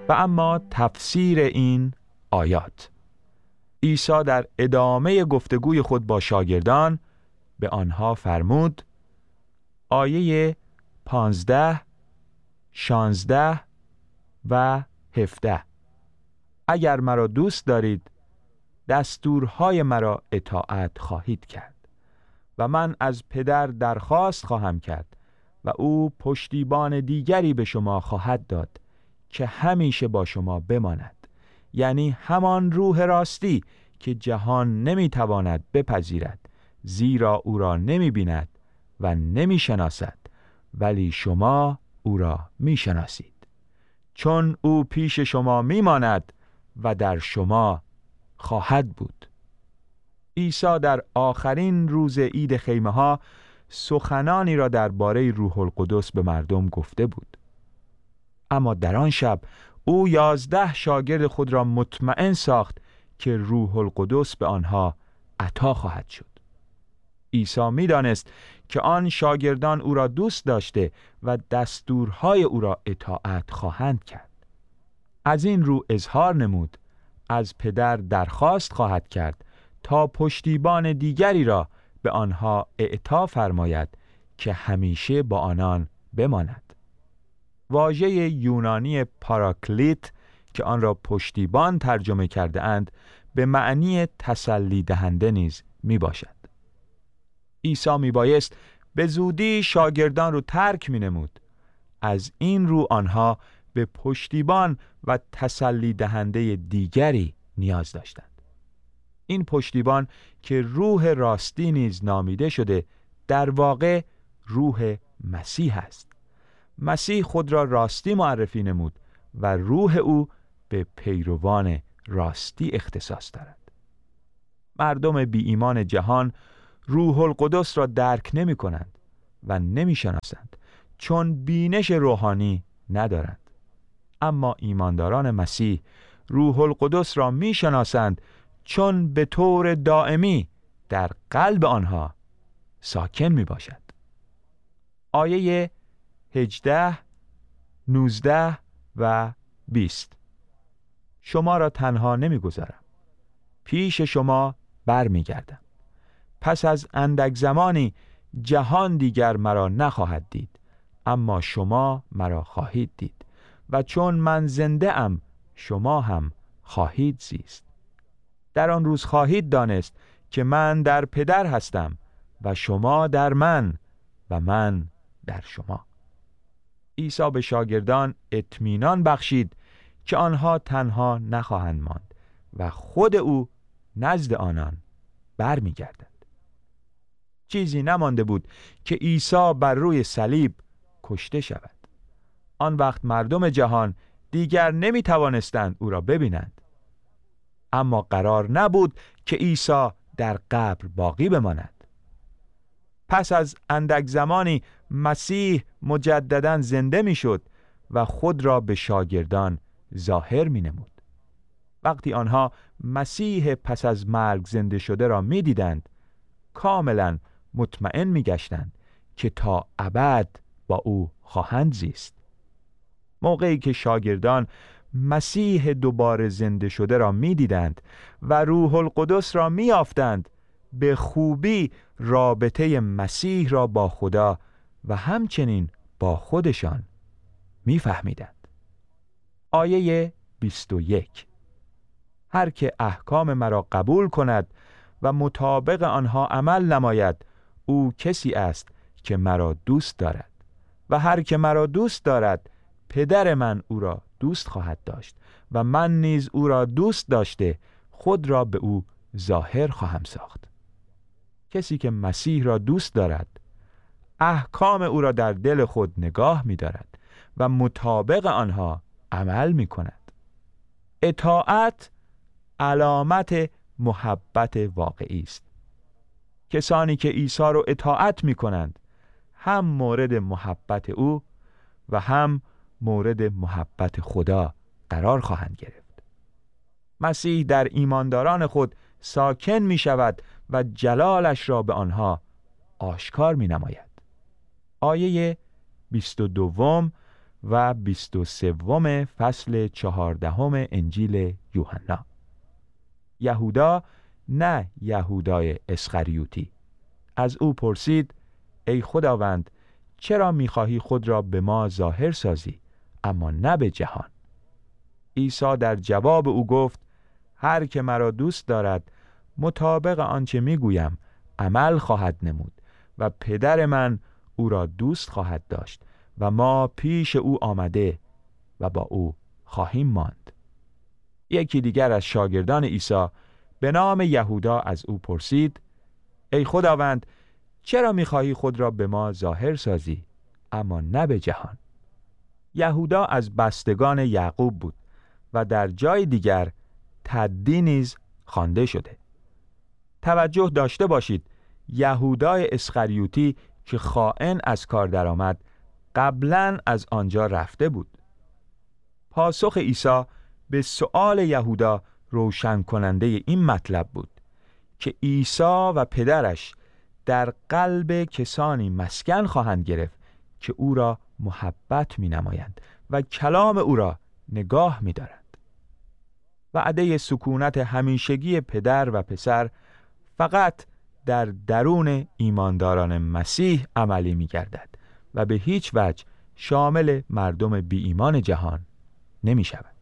و اما تفسیر این آیات. عیسی در ادامه گفتگوی خود با شاگردان به آنها فرمود، آیه 15، 16 و 17: اگر مرا دوست دارید دستورهای مرا اطاعت خواهید کرد و من از پدر درخواست خواهم کرد و او پشتیبان دیگری به شما خواهد داد که همیشه با شما بماند، یعنی همان روح راستی که جهان نمیتواند بپذیرد، زیرا او را نمیبیند و نمیشناسد، ولی شما او را میشناسید، چون او پیش شما میماند و در شما خواهد بود. عیسی در آخرین روز عید خیمه ها سخنانی را درباره روح القدس به مردم گفته بود. اما در آن شب او 11 شاگرد خود را مطمئن ساخت که روح القدس به آنها عطا خواهد شد. عیسی می‌دانست که آن شاگردان او را دوست داشته و دستورهای او را اطاعت خواهند کرد. از این رو اظهار نمود از پدر درخواست خواهد کرد تا پشتیبان دیگری را به آنها اعطا فرماید که همیشه با آنان بماند. واژه یونانی پاراکلیت که آن را پشتیبان ترجمه کرده اند به معنی تسلی دهنده نیز می باشد. عیسی می بایست به زودی شاگردان رو ترک می نمود. از این رو آنها به پشتیبان و تسلی دهنده دیگری نیاز داشتند. این پشتیبان که روح راستی نیز نامیده شده در واقع روح مسیح است. مسیح خود را راستی معرفی نمود و روح او به پیروان راستی اختصاص دارد. مردم بی ایمان جهان روح القدس را درک نمی کنند و نمی شناسند، چون بینش روحانی ندارند. اما ایمانداران مسیح روح القدس را می شناسند، چون به طور دائمی در قلب آنها ساکن می باشد. آیه 18، 19 و 20: شما را تنها نمی گذارم، پیش شما بر می گردم. پس از اندک زمانی جهان دیگر مرا نخواهد دید، اما شما مرا خواهید دید، و چون من زنده ام شما هم خواهید زیست. در آن روز خواهید دانست که من در پدر هستم و شما در من و من در شما. عیسی به شاگردان اطمینان بخشید که آنها تنها نخواهند ماند و خود او نزد آنان برمیگردد. چیزی نمانده بود که عیسی بر روی صلیب کشته شود. آن وقت مردم جهان دیگر نمی توانستند او را ببینند. اما قرار نبود که عیسی در قبر باقی بماند. پس از اندک زمانی مسیح مجدداً زنده می شد و خود را به شاگردان ظاهر می نمود. وقتی آنها مسیح پس از مرگ زنده شده را می دیدند، کاملاً مطمئن می گشتند که تا ابد با او خواهند زیست. موقعی که شاگردان مسیح دوباره زنده شده را می دیدند و روح القدس را می یافتند، به خوبی رابطه مسیح را با خدا و همچنین با خودشان می فهمیدند. آیه 21: هر که احکام مرا قبول کند و مطابق آنها عمل نماید، او کسی است که مرا دوست دارد، و هر که مرا دوست دارد پدر من او را دوست خواهد داشت و من نیز او را دوست داشته خود را به او ظاهر خواهم ساخت. کسی که مسیح را دوست دارد احکام او را در دل خود نگاه می دارد و مطابق آنها عمل می کند. اطاعت علامت محبت واقعی است. کسانی که عیسی را اطاعت می کنند هم مورد محبت او و هم مورد محبت خدا قرار خواهند گرفت. مسیح در ایمانداران خود ساکن می شود و جلالش را به آنها آشکار می نماید. آیه 22 و 23 فصل 14 انجیل یوحنا. یهودا، نه یهودای اسخریوتی، از او پرسید: ای خداوند، چرا می‌خواهی خود را به ما ظاهر سازی اما نه به جهان؟ عیسی در جواب او گفت: هر که مرا دوست دارد مطابق آنچه میگویم عمل خواهد نمود و پدر من او را دوست خواهد داشت و ما پیش او آمده و با او خواهیم ماند. یکی دیگر از شاگردان عیسی به نام یهودا از او پرسید: ای خداوند، چرا می‌خواهی خود را به ما ظاهر سازی اما نه به جهان؟ یهودا از بستگان یعقوب بود و در جای دیگر تدی نیز خوانده شده. توجه داشته باشید، یهودای اسخریوتی که خائن از کار درآمد قبلاً از آنجا رفته بود. پاسخ عیسی به سؤال یهودا روشن کننده این مطلب بود که عیسی و پدرش در قلب کسانی مسکن خواهند گرفت که او را محبت می نمایند و کلام او را نگاه می دارند. وعده سکونت همیشگی پدر و پسر فقط در درون ایمانداران مسیح عملی می گردد و به هیچ وجه شامل مردم بی ایمان جهان نمی شود.